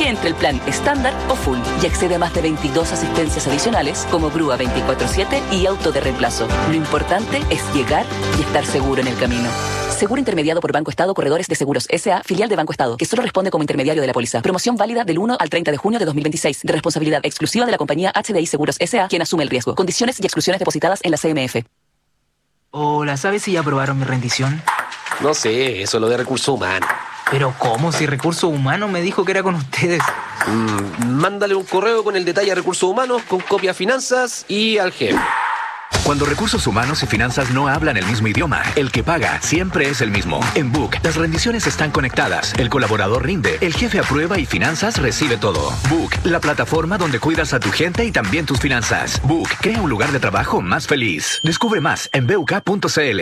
Elige entre el plan estándar o full y accede a más de 22 asistencias adicionales como grúa 24/7 y auto de reemplazo. Lo importante es llegar y estar seguro en el camino. Seguro intermediado por Banco Estado Corredores de Seguros S.A., filial de Banco Estado, que solo responde como intermediario de la póliza. Promoción válida del 1 al 30 de junio de 2026, de responsabilidad exclusiva de la compañía HDI Seguros S.A., quien asume el riesgo. Condiciones y exclusiones depositadas en la CMF. Hola, ¿sabes si ya aprobaron mi rendición? No sé, eso es lo de recursos humanos. ¿Pero cómo? Si Recursos Humanos me dijo que era con ustedes. Mándale un correo con el detalle a Recursos Humanos, con copia a Finanzas y al jefe. Cuando Recursos Humanos y Finanzas no hablan el mismo idioma, el que paga siempre es el mismo. En Book, las rendiciones están conectadas, el colaborador rinde, el jefe aprueba y Finanzas recibe todo. Book, la plataforma donde cuidas a tu gente y también tus finanzas. Book, crea un lugar de trabajo más feliz. Descubre más en buk.cl.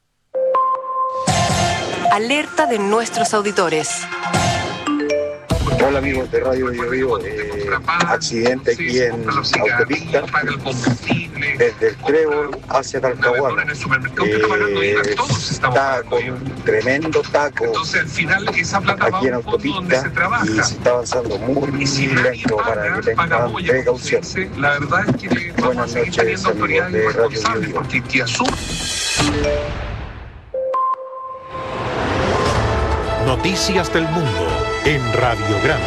Alerta de nuestros auditores. Hola amigos de Radio Bio Bio, accidente aquí en autopista desde el Trébol hacia Talcahuano. Está con un tremendo taco aquí en autopista y se está avanzando muy lento para que tengan precaución. Buenas noches amigos de Radio Bio Bio. Noticias del Mundo en Radiograma.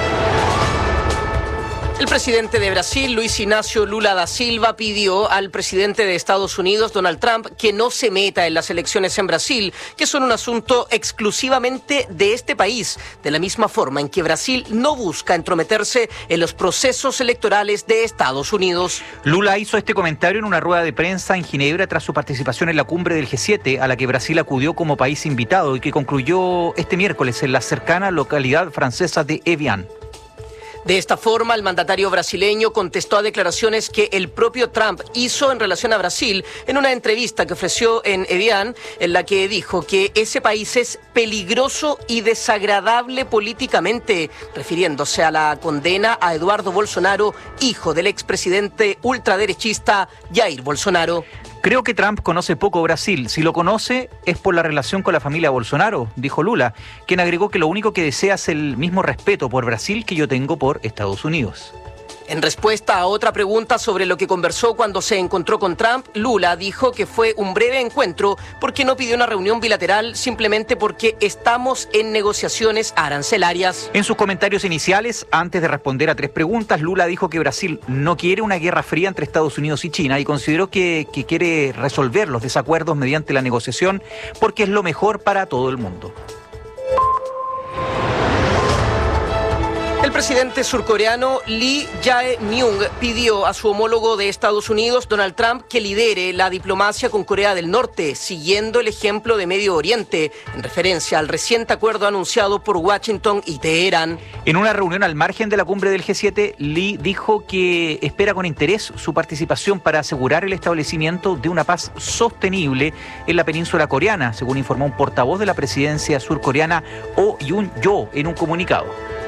El presidente de Brasil, Luis Inácio Lula da Silva, pidió al presidente de Estados Unidos, Donald Trump, que no se meta en las elecciones en Brasil, que son un asunto exclusivamente de este país, de la misma forma en que Brasil no busca entrometerse en los procesos electorales de Estados Unidos. Lula hizo este comentario en una rueda de prensa en Ginebra tras su participación en la cumbre del G7, a la que Brasil acudió como país invitado y que concluyó este miércoles en la cercana localidad francesa de Evian. De esta forma, el mandatario brasileño contestó a declaraciones que el propio Trump hizo en relación a Brasil en una entrevista que ofreció en Evian, en la que dijo que ese país es peligroso y desagradable políticamente, refiriéndose a la condena a Eduardo Bolsonaro, hijo del expresidente ultraderechista Jair Bolsonaro. Creo que Trump conoce poco Brasil. Si lo conoce es por la relación con la familia Bolsonaro, dijo Lula, quien agregó que lo único que desea es el mismo respeto por Brasil que yo tengo por Estados Unidos. En respuesta a otra pregunta sobre lo que conversó cuando se encontró con Trump, Lula dijo que fue un breve encuentro porque no pidió una reunión bilateral, simplemente porque estamos en negociaciones arancelarias. En sus comentarios iniciales, antes de responder a 3 preguntas, Lula dijo que Brasil no quiere una guerra fría entre Estados Unidos y China y consideró que quiere resolver los desacuerdos mediante la negociación porque es lo mejor para todo el mundo. El presidente surcoreano Lee Jae-myung pidió a su homólogo de Estados Unidos, Donald Trump, que lidere la diplomacia con Corea del Norte, siguiendo el ejemplo de Medio Oriente, en referencia al reciente acuerdo anunciado por Washington y Teherán. En una reunión al margen de la cumbre del G7, Lee dijo que espera con interés su participación para asegurar el establecimiento de una paz sostenible en la península coreana, según informó un portavoz de la presidencia surcoreana, Oh Yun-jo, en un comunicado.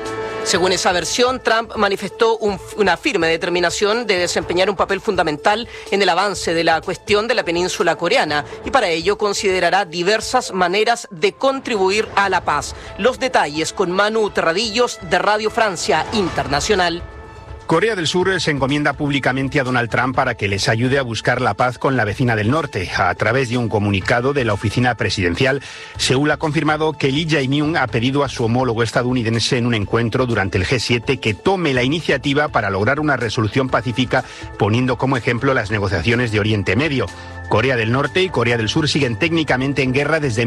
Según esa versión, Trump manifestó una firme determinación de desempeñar un papel fundamental en el avance de la cuestión de la península coreana y para ello considerará diversas maneras de contribuir a la paz. Los detalles con Manu Terradillos de Radio Francia Internacional. Corea del Sur se encomienda públicamente a Donald Trump para que les ayude a buscar la paz con la vecina del norte. A través de un comunicado de la oficina presidencial, Seúl ha confirmado que Lee Jae-myung ha pedido a su homólogo estadounidense en un encuentro durante el G7 que tome la iniciativa para lograr una resolución pacífica, poniendo como ejemplo las negociaciones de Oriente Medio. Corea del Norte y Corea del Sur siguen técnicamente en guerra desde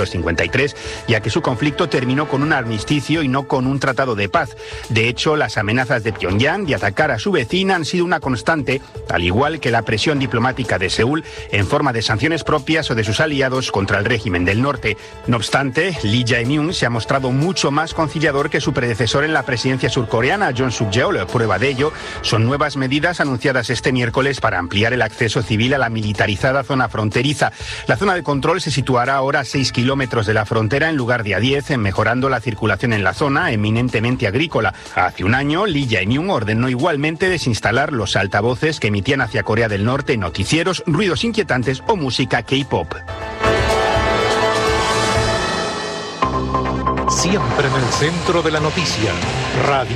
1953, ya que su conflicto terminó con un armisticio y no con un tratado de paz. De hecho, las amenazas de Pyongyang de atacar a su vecina han sido una constante, al igual que la presión diplomática de Seúl en forma de sanciones propias o de sus aliados contra el régimen del norte. No obstante, Lee Jae-myung se ha mostrado mucho más conciliador que su predecesor en la presidencia surcoreana, Yoon Suk-yeol. Prueba de ello son nuevas medidas anunciadas este miércoles para ampliar el acceso civil a la militarizada zona fronteriza. La zona de control se situará ahora a 6 kilómetros de la frontera en lugar de a 10, mejorando la circulación en la zona, eminentemente agrícola. Hace un año, Lee Jae-myung ordenó igualmente desinstalar los altavoces que emitían hacia Corea del Norte noticieros, ruidos inquietantes o música K-pop. Siempre en el centro de la noticia, Radio